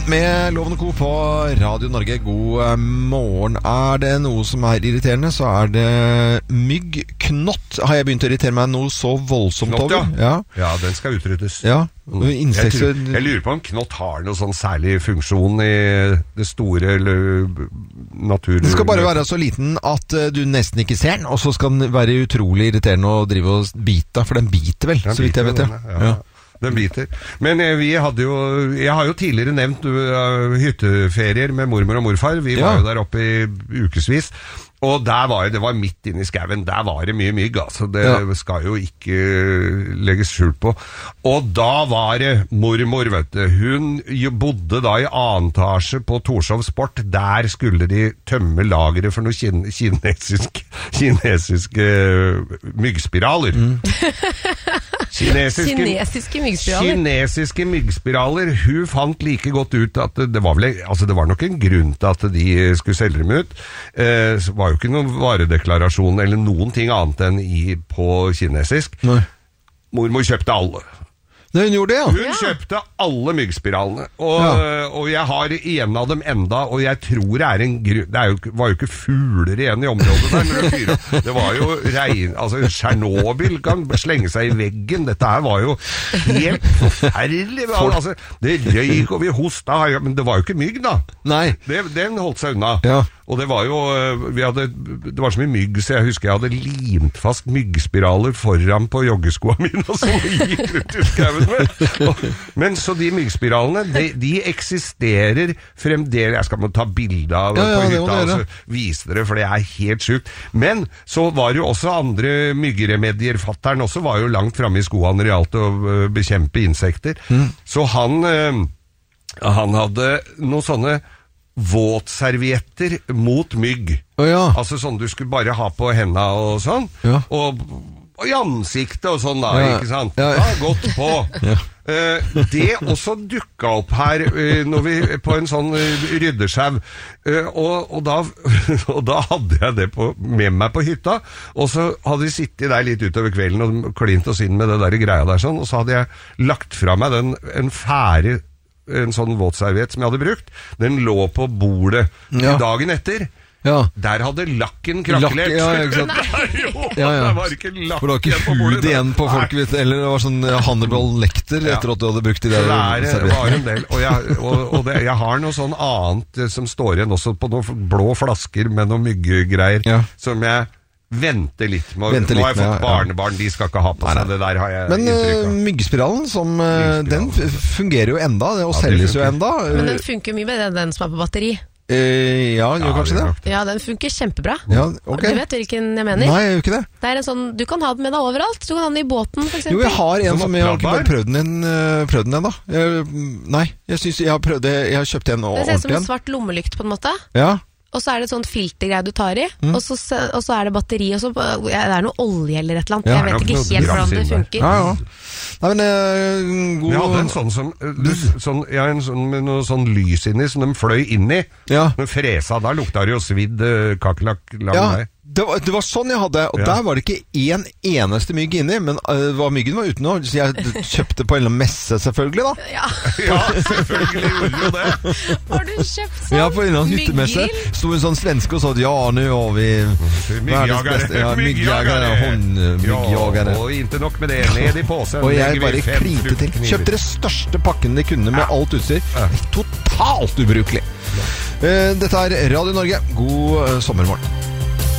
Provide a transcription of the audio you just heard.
Med Loven Co på Radio Norge. God morgen. Er det noe som er irriterende, så er det myggknott. Har jeg begynt å irritere meg noe så voldsomt knott, over? Ja, den skal utryddes. Ja. Jeg lurer på om knott har noe sånn særlig funksjon i det store naturen. Det skal bare være så liten at du nesten ikke ser den, og så skal den være utrolig irriterende å drive og bite, for den biter vel, så vidt jeg vet. Ja. Den biter. Men jeg har jo tidligere nevnt hytteferier med mormor og morfar. Vi var jo der oppe i ukesvis. Og det var midt inne i skauen. Der var det mye mygg, altså. Det skal jo ikke legges skjult på. Og da var det mormor, vet du. Hun bodde da i annen etasje på Torshov Sport. Der skulle de tømme lageret for noen kinesiske myggspiraler. Kinesiske myggspiraler. Hun fant like godt ut at det var nok en grunn til at de skulle selge dem ut. Det var jo ikke noen varedeklarasjon eller noen ting annet enn på kinesisk. Nei. Mormor kjøpte alle. Nei, hun gjorde det, ja. Hun kjøpte alle myggspiralene, og jeg har en av dem enda, og jeg tror det er en grunn. Det var jo ikke fugler igjen i området der. Det var jo Tsjernobyl kan slenge seg i veggen. Dette her var jo helt forferdelig. Altså, det røyk, og vi hosta, men det var jo ikke mygg da. Nei. Den holdt seg unna. Ja. Og det var jo, det var så mye mygg, så jeg husker jeg hadde limt fast myggspiraler foran på joggeskoa mine, og så gikk rundt i skauen med. Men så de myggspiralene, de eksisterer fremdeles. Jeg skal ta bilder av på hytta og så vise dere, for det er helt sykt. Men så var det jo også andre myggremedier. Fatteren også var jo langt fremme i skoene når det gjaldt å bekjempe insekter. Så han hadde noen sånne våtservietter mot mygg. Altså sånn du skulle bare ha på hendene og sånn. Og i ansiktet og sånn da, ikke sant? Godt på. Det også dukket opp her på en sånn ryddeskjau. Og da hadde jeg det med meg på hytta, og så hadde de sittet der litt utover kvelden og klint oss inn med det der greia der sånn, og så hadde jeg lagt fra meg en sånn våtserviett som jeg hadde brukt. Den lå på bordet dagen etter. Der hadde lakken krakkelert. Ikke sant? Det var ikke lakk for det var ikke hud igjen på folk, eller det var sånn Hannibal Lecter etter at du hadde brukt de der serviettene. Det var en del, og jeg har noe sånn annet som står igjen også på noen blå flasker med noen myggegreier som jeg vente litt med. Nå har jeg fått barnebarn, de skal ikke ha på seg. Det der har jeg inntrykk av. Men myggspiralen, den fungerer jo enda, og selges jo enda. Men den funker mye med den som er på batteri. Gjør kanskje det? Ja, den funker kjempebra. Du vet hvilken jeg mener? Nei, jeg gjør ikke det. Det er en sånn, du kan ha den med deg overalt. Du kan ha den i båten, for eksempel. Jo, jeg har en som jeg har ikke bare prøvd den ennå. Nei, jeg synes jeg har kjøpt en ordentlig en. Det ser ut som en svart lommelykt på en måte. Ja. Og så er det et sånt filtergreie du tar i, og så er det batteri, og så det er noe olje eller et eller annet. Jeg vet ikke helt hvordan det funker. Nei, men god... Jeg hadde en sånn med noe sånn lys inni, som de fløy inn i. Men fresa, da lukta det jo svidd kakelakk lang vei. Det var sånn jeg hadde, og der var det ikke en eneste mygg inni, men myggen var uten noe, så jeg kjøpte på en eller annen messe selvfølgelig da. Ja, selvfølgelig gjorde du det. Har du kjøpt sånn Ja, på en eller annen hyttemesse stod en sånn svenske og sa at nå har vi myggjagere, håndmyggjagere. Og ikke nok med det, ned i påsen. Og jeg bare klinte til. Kjøpte det største pakken de kunne med alt utstyr. Totalt ubrukelig. Dette er Radio Norge. God sommermorgen.